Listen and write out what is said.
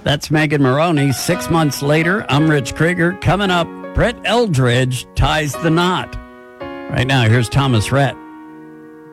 That's Megan Maroney. 6 months later, I'm Rich Krieger. Coming up, Brett Eldridge ties the knot. Right now, here's Thomas Rhett.